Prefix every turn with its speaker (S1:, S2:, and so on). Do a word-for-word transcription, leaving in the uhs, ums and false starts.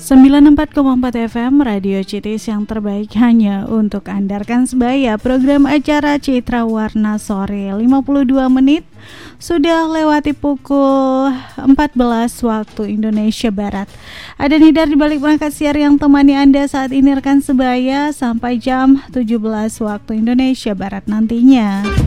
S1: sembilan puluh empat koma empat F M Radio Citis yang terbaik hanya untuk Anda. Rekan sebaya, program acara Citra Warna Sore lima puluh dua menit sudah lewati pukul empat belas waktu Indonesia Barat. Ada Nidar di balik perangkat siar yang temani Anda saat ini rekan sebaya sampai jam tujuh belas waktu Indonesia Barat nantinya.